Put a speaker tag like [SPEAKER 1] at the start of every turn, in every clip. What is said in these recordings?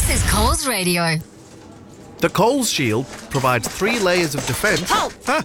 [SPEAKER 1] This is Coles Radio.
[SPEAKER 2] The Coles Shield provides 3 layers of defence.
[SPEAKER 3] Halt!
[SPEAKER 2] Huh?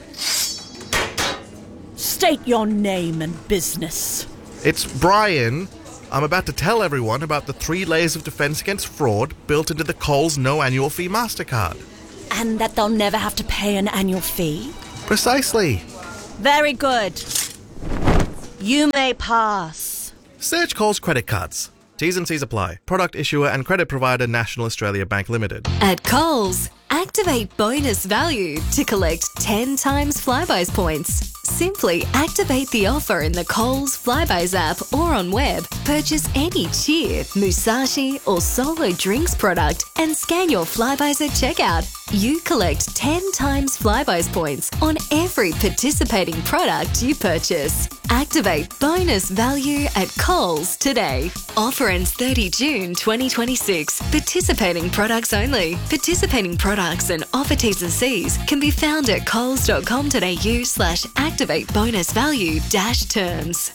[SPEAKER 3] State your name and business.
[SPEAKER 2] It's Brian. I'm about to tell everyone about the 3 layers of defence against fraud built into the Coles no annual fee MasterCard.
[SPEAKER 3] And that they'll never have to pay an annual fee?
[SPEAKER 2] Precisely.
[SPEAKER 3] Very good. You may pass.
[SPEAKER 2] Search Coles credit cards. T's and C's apply. Product issuer and credit provider National Australia Bank Limited.
[SPEAKER 1] At Coles, activate bonus value to collect 10 times Flybuys points. Simply activate the offer in the Coles Flybuys app or on web. Purchase any Cheer, Musashi or Solo drinks product and scan your Flybuys at checkout. You collect 10 times Flybuys points on every participating product you purchase. Activate bonus value at Coles today. Offer ends 30 June 2026. Participating products only. Participating products and offer T's and C's can be found at coles.com.au/activate bonus value -terms.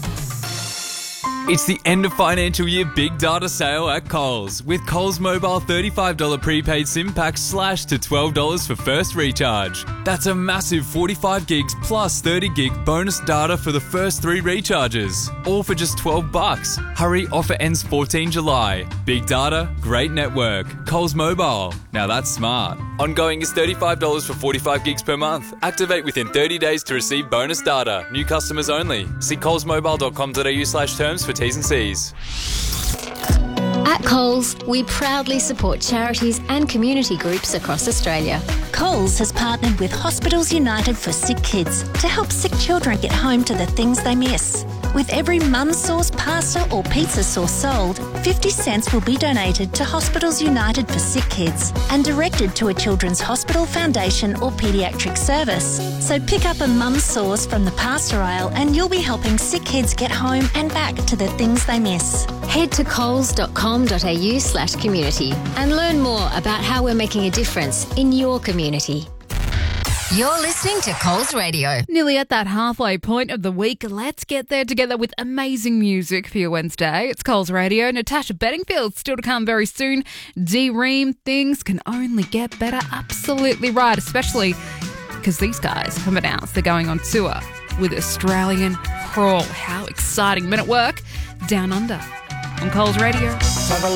[SPEAKER 4] It's the end of financial year big data sale at Coles, with Coles Mobile $35 prepaid SIM packs slashed to $12 for first recharge. That's a massive 45 gigs plus 30 gig bonus data for the first 3 recharges, all for just $12. Hurry, offer ends 14 July. Big data, great network. Coles Mobile. Now that's smart. Ongoing is $35 for 45 gigs per month. Activate within 30 days to receive bonus data. New customers only. See colesmobile.com.au/terms for T's and C's.
[SPEAKER 5] At Coles, we proudly support charities and community groups across Australia.
[SPEAKER 6] Coles has partnered with Hospitals United for Sick Kids to help sick children get home to the things they miss. With every mum's sauce, pasta or pizza sauce sold, 50 cents will be donated to Hospitals United for Sick Kids and directed to a children's hospital, foundation or paediatric service. So pick up a mum's sauce from the pasta aisle and you'll be helping sick kids get home and back to the things they miss.
[SPEAKER 5] Head to coles.com.au/community and learn more about how we're making a difference in your community.
[SPEAKER 1] You're listening to Coles Radio.
[SPEAKER 7] Nearly at that halfway point of the week, let's get there together with amazing music for your Wednesday. It's Coles Radio. Natasha Bedingfield still to come very soon. D-Ream, things can only get better. Absolutely right, especially because these guys have announced they're going on tour with Australian Crawl. How exciting. Men at Work, Down Under on Coles Radio.